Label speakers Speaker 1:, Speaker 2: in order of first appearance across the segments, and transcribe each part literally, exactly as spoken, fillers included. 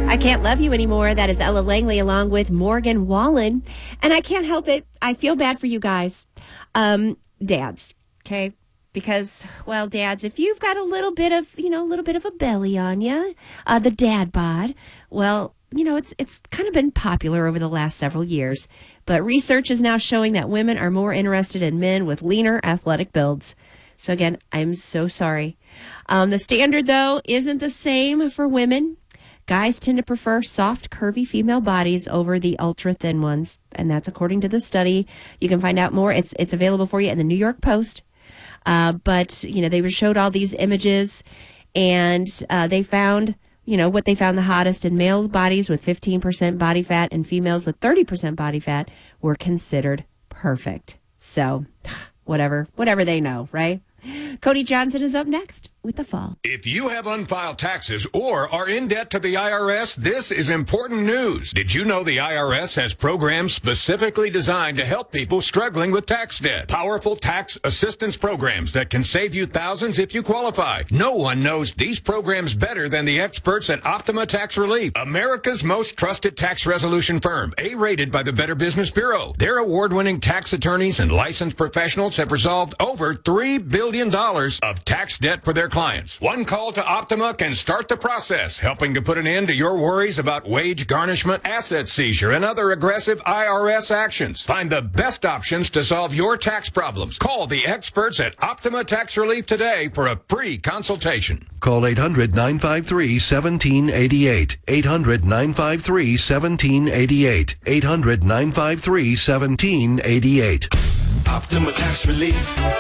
Speaker 1: I Can't Love You Anymore. That is Ella Langley along with Morgan Wallen. And I can't help it. I feel bad for you guys. Um, dads, okay? Because, well, dads, if you've got a little bit of, you know, a little bit of a belly on you, uh, the dad bod, well, you know, it's it's kind of been popular over the last several years. But research is now showing that women are more interested in men with leaner, athletic builds. So, again, I'm so sorry. Um, the standard, though, isn't the same for women. Guys tend to prefer soft, curvy female bodies over the ultra-thin ones. And that's according to the study. You can find out more. It's it's available for you in the New York Post. Uh, but, you know, they showed all these images, and uh, they found, you know, what they found the hottest in male bodies with fifteen percent body fat and females with thirty percent body fat were considered perfect. So, whatever, whatever they know, right? Cody Johnson is up next with The Fall.
Speaker 2: If you have unfiled taxes or are in debt to the I R S, this is important news. Did you know the I R S has programs specifically designed to help people struggling with tax debt? Powerful tax assistance programs that can save you thousands if you qualify. No one knows these programs better than the experts at Optima Tax Relief, America's most trusted tax resolution firm, A-rated by the Better Business Bureau. Their award-winning tax attorneys and licensed professionals have resolved over three billion dollars of tax debt for their clients. One call to Optima can start the process, helping to put an end to your worries about wage garnishment, asset seizure, and other aggressive I R S actions. Find the best options to solve your tax problems. Call the experts at Optima Tax Relief today for a free consultation.
Speaker 3: Call eight hundred, nine five three, one seven eight eight. eight hundred, nine five three, one seven eight eight. eight hundred, nine five three, one seven eight eight.
Speaker 4: Optima Tax Relief.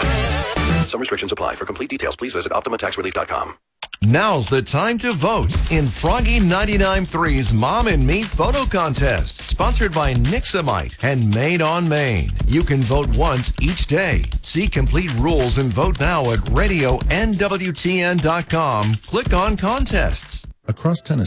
Speaker 3: Some restrictions apply. For complete details, please visit optima tax relief dot com.
Speaker 5: Now's the time to vote in Froggy ninety-nine point three's Mom and Me Photo Contest, sponsored by Nixamite and Made on Maine. You can vote once each day. See complete rules and vote now at radio N W T N dot com. Click on contests.
Speaker 6: Across Tennessee.